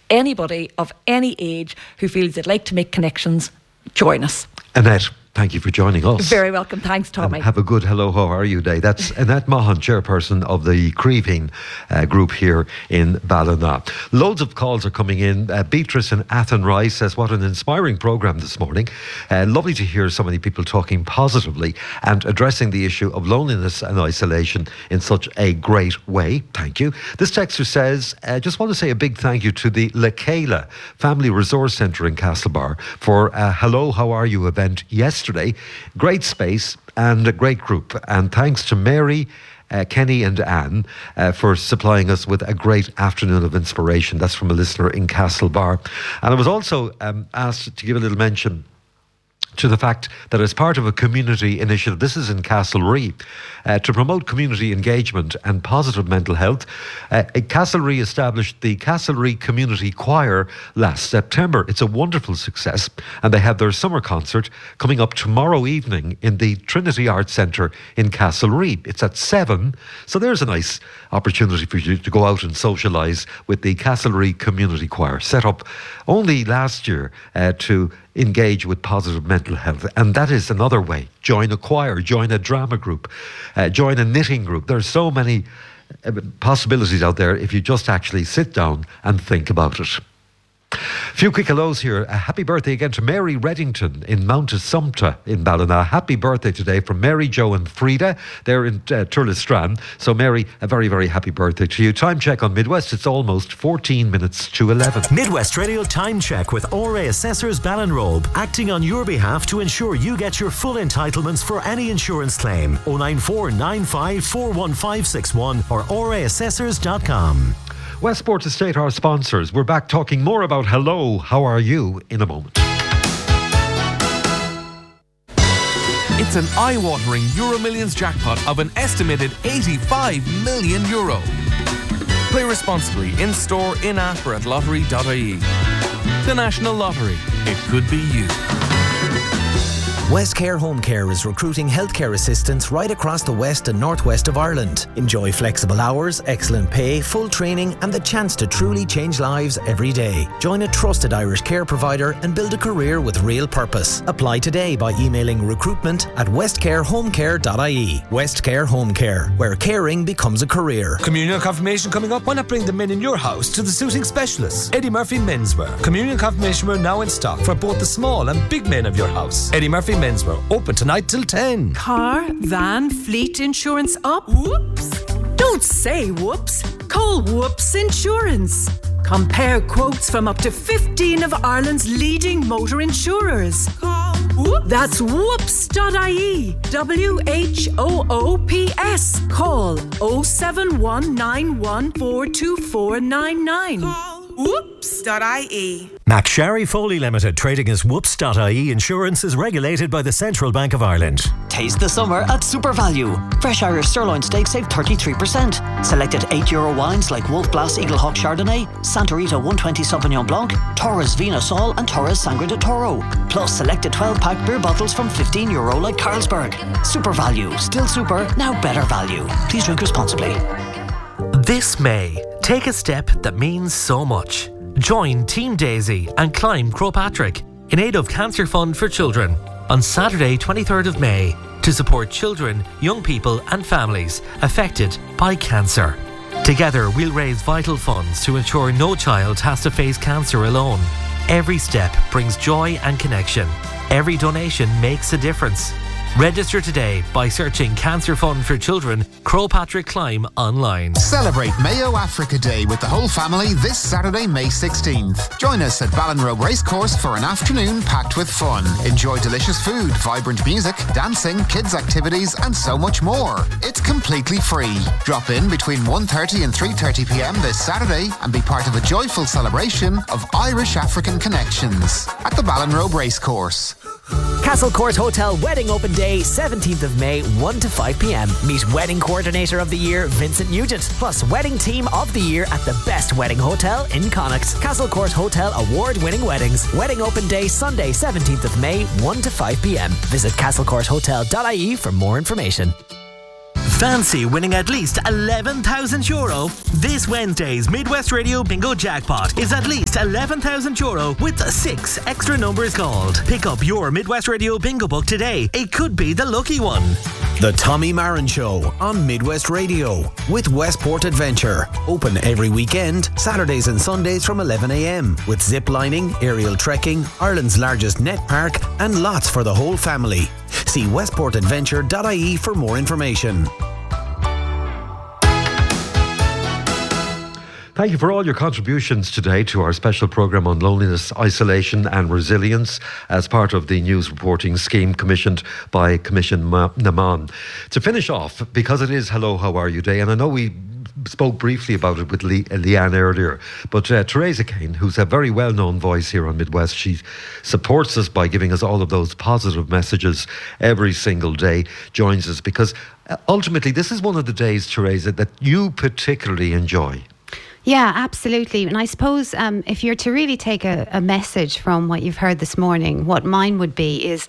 anybody of any age who feels they'd like to make connections, join us. Annette, thank you for joining us. Very welcome. Thanks, Tommy. And have a good hello, how are you day. That's Annette Mahan, chairperson of the Creeving group here in Ballina. Loads of calls are coming in. Beatrice in Athenry says, what an inspiring programme this morning. Lovely to hear so many people talking positively and addressing the issue of loneliness and isolation in such a great way. Thank you. This texter says, just want to say a big thank you to the Lekela Family Resource Centre in Castlebar for a Hello, How Are You event yesterday. Great space and a great group. And thanks to Mary, Kenny and Anne for supplying us with a great afternoon of inspiration. That's from a listener in Castlebar. And I was also asked to give a little mention to the fact that as part of a community initiative, this is in Castlerea, to promote community engagement and positive mental health, Castlerea established the Castlerea Community Choir last September. It's a wonderful success, and they have their summer concert coming up tomorrow evening in the Trinity Arts Centre in Castlerea. It's at 7, so there's a nice opportunity for you to go out and socialise with the Castlerea Community Choir, set up only last year to engage with positive mental health. And that is another way. Join a choir, join a drama group, join a knitting group. There's so many possibilities out there if you just actually sit down and think about it. A few quick hellos here. A happy birthday again to Mary Reddington in Mount Assumpta in Ballina. Happy birthday today from Mary, Joe and Frida. They're in Turlestrand. So Mary, a very, very happy birthday to you. Time check on Midwest. It's almost 14 minutes to 11. Midwest Radio Time Check with ORA Assessors Ballinrobe, acting on your behalf to ensure you get your full entitlements for any insurance claim. 094 95 41561 or oraassessors.com. Westport Estate, our sponsors. We're back talking more about Hello, How Are You in a moment. It's an eye-watering Euro Millions jackpot of an estimated €85 million. Play responsibly in-store, in-app or at lottery.ie. The National Lottery. It could be you. Westcare Home Care is recruiting healthcare assistants right across the west and northwest of Ireland. Enjoy flexible hours, excellent pay, full training and the chance to truly change lives every day. Join a trusted Irish care provider and build a career with real purpose. Apply today by emailing recruitment@westcarehomecare.ie. Westcare Home Care, where caring becomes a career. Communion confirmation coming up. Why not bring the men in your house to the suiting specialists? Eddie Murphy Menswear. Communion confirmation wear now in stock for both the small and big men of your house. Eddie Murphy Menswear, open tonight till 10. Car, van, fleet insurance up? Whoops! Don't say whoops. Call Whoops Insurance. Compare quotes from up to 15 of Ireland's leading motor insurers. Call Whoops. That's whoops.ie. WHOOPS. Call 07191424999. Call whoops.ie. McSharry Foley Limited, trading as whoops.ie Insurance, is regulated by the Central Bank of Ireland. Taste the summer at Super Value. Fresh Irish sirloin steak save 33%. Selected €8 wines like Wolf Blass Eagle Hawk Chardonnay, Santa Rita 120 Sauvignon Blanc, Torres Vina Sol and Torres Sangre de Toro. Plus selected 12-pack beer bottles from €15 like Carlsberg. Super Value. Still super, now better value. Please drink responsibly. This May, take a step that means so much. Join Team Daisy and climb Croagh Patrick in aid of Cancer Fund for Children on Saturday 23rd of May to support children, young people and families affected by cancer. Together we'll raise vital funds to ensure no child has to face cancer alone. Every step brings joy and connection. Every donation makes a difference. Register today by searching Cancer Fund for Children, Croagh Patrick Climb online. Celebrate Mayo Africa Day with the whole family this Saturday, May 16th. Join us at Ballinrobe Racecourse for an afternoon packed with fun. Enjoy delicious food, vibrant music, dancing, kids' activities and so much more. It's completely free. Drop in between 1:30 and 3:30pm this Saturday and be part of a joyful celebration of Irish African connections at the Ballinrobe Racecourse. Castle Court Hotel Wedding Open Day, 17th of May, 1 to 5 p.m. Meet Wedding Coordinator of the Year, Vincent Nugent, plus Wedding Team of the Year at the best wedding hotel in Connacht. Castle Court Hotel award-winning weddings. Wedding Open Day, Sunday, 17th of May, 1 to 5 p.m. Visit castlecourthotel.ie for more information. Fancy winning at least €11,000? This Wednesday's Midwest Radio Bingo Jackpot is at least €11,000 with 6 extra numbers called. Pick up your Midwest Radio Bingo book today. It could be the lucky one. The Tommy Marin Show on Midwest Radio with Westport Adventure. Open every weekend, Saturdays and Sundays from 11 a.m. with zip lining, aerial trekking, Ireland's largest net park and lots for the whole family. See westportadventure.ie for more information. Thank you for all your contributions today to our special programme on loneliness, isolation and resilience as part of the news reporting scheme commissioned by Commission Naman. To finish off, because it is Hello, How Are You Day, and I know we spoke briefly about it with Leanne earlier, but Teresa Kane, who's a very well-known voice here on Midwest, she supports us by giving us all of those positive messages every single day, joins us because ultimately this is one of the days, Teresa, that you particularly enjoy. Yeah, absolutely. And I suppose if you're to really take a message from what you've heard this morning, what mine would be is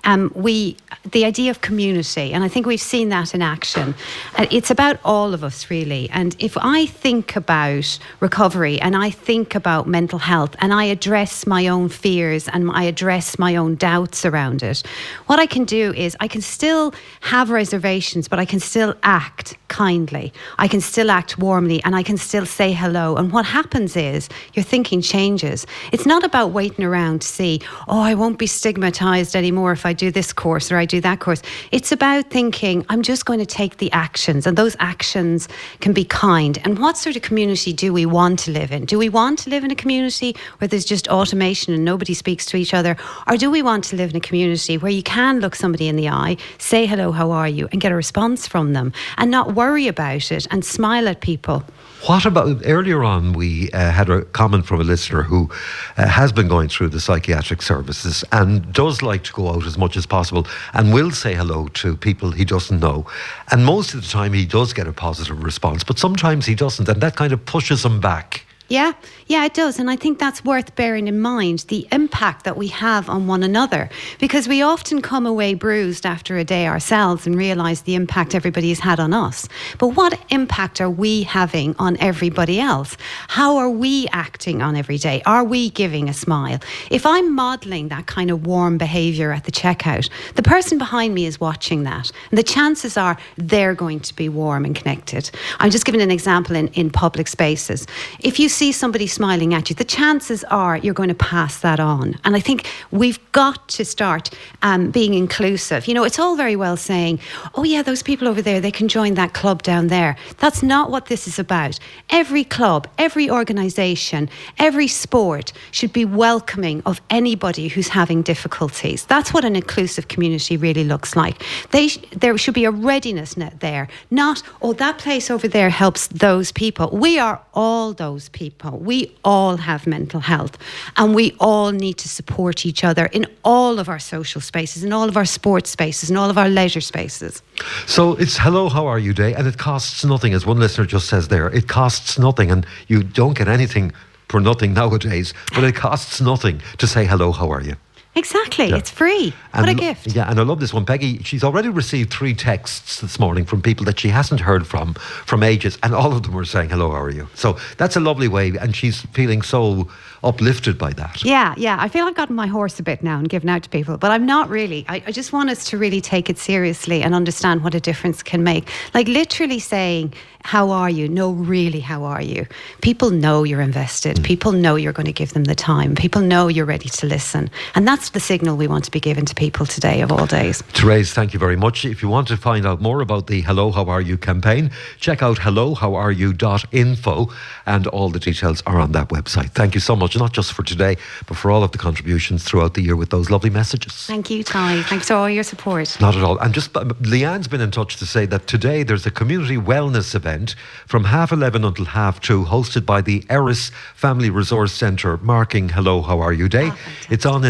the idea of community. And I think we've seen that in action. It's about all of us, really. And if I think about recovery and I think about mental health and I address my own fears and I address my own doubts around it, what I can do is I can still have reservations, but I can still act kindly. I can still act warmly and I can still say hello. And what happens is your thinking changes. It's not about waiting around to see, oh, I won't be stigmatized anymore if I do this course or I do that course. It's about thinking, I'm just going to take the actions, and those actions can be kind. And what sort of community do we want to live in? Do we want to live in a community where there's just automation and nobody speaks to each other? Or do we want to live in a community where you can look somebody in the eye, say hello, how are you, and get a response from them and not worry about it and smile at people? What about, earlier on we had a comment from a listener who has been going through the psychiatric services and does like to go out as much as possible and will say hello to people he doesn't know. And most of the time he does get a positive response, but sometimes he doesn't, and that kind of pushes him back. Yeah, it does. And I think that's worth bearing in mind, the impact that we have on one another, because we often come away bruised after a day ourselves and realise the impact everybody has had on us. But what impact are we having on everybody else? How are we acting on every day? Are we giving a smile? If I'm modelling that kind of warm behaviour at the checkout, the person behind me is watching that. And the chances are they're going to be warm and connected. I'm just giving an example in public spaces. If you see somebody smiling at you, the chances are you're going to pass that on. And I think we've got to start being inclusive. You know, it's all very well saying, oh yeah, those people over there, they can join that club down there. That's not what this is about. Every club, every organisation, every sport should be welcoming of anybody who's having difficulties. That's what an inclusive community really looks like. There should be a readiness net there, not, oh, that place over there helps those people. We are all those people. We all have mental health and we all need to support each other in all of our social spaces, in all of our sports spaces, in all of our leisure spaces. So it's Hello, How Are You Day, and it costs nothing, as one listener just says there. It costs nothing, and you don't get anything for nothing nowadays, but it costs nothing to say hello, how are you? Exactly, yeah. It's free. What a gift. Yeah, and I love this one. Peggy, she's already received 3 texts this morning from people that she hasn't heard from ages, and all of them were saying, hello, how are you? So that's a lovely way, and she's feeling so uplifted by that. Yeah, I feel I've gotten my horse a bit now and given out to people, but I'm not really. I just want us to really take it seriously and understand what a difference can make. Like literally saying, how are you? No, really, how are you? People know you're invested. People know you're going to give them the time. People know you're ready to listen. And that's the signal we want to be given to people today of all days. Therese, thank you very much. If you want to find out more about the Hello, How Are You campaign, check out hellohowareyou.info, and all the details are on that website. Thank you so much, not just for today, but for all of the contributions throughout the year with those lovely messages. Thank you, Ty. Thanks for all your support. Not at all. And just Leanne's been in touch to say that today there's a community wellness event from 11:30 until 2:30, hosted by the Eris Family Resource Centre, marking Hello, How Are You Day. It's on in Oris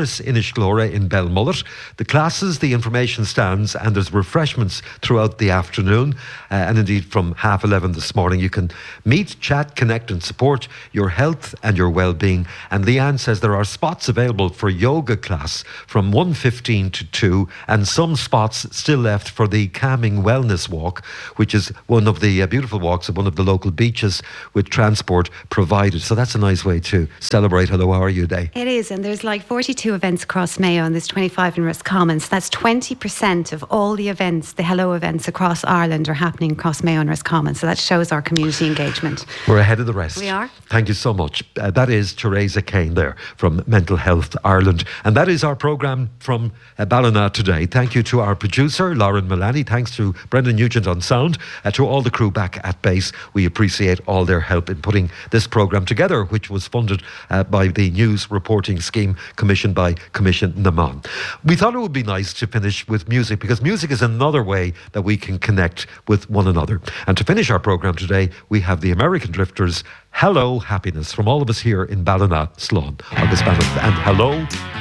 Guinness in Ishglora in Belmullet. The classes, the information stands, and there's refreshments throughout the afternoon. And indeed, from 11:30 this morning, you can meet, chat, connect, and support your health and your well-being. And Leanne says there are spots available for yoga class from 1:15 to 2, and some spots still left for the calming wellness walk, which is one of the beautiful walks of one of the local beaches with transport provided. So that's a nice way to celebrate Hello, How Are You Day. It is, and there's like 42 events across Mayo, and there's 25 in Roscommon. So that's 20% of all the events, the Hello events across Ireland, are happening across Mayo and Roscommon. So that shows our community engagement. We're ahead of the rest. We are. Thank you so much. That is Teresa Kane there from Mental Health Ireland. And that is our programme from Ballina today. Thank you to our producer, Lauren Mullaney. Thanks to Brendan Nugent on sound. To all the crew back at base, we appreciate all their help in putting this programme together, which was funded by the News Reporting Scheme commissioned by Commission Naman. We thought it would be nice to finish with music, because music is another way that we can connect with one another. And to finish our programme today, we have the American Drifters' Hello Happiness, from all of us here in Ballina, Slán, August Bannon, and hello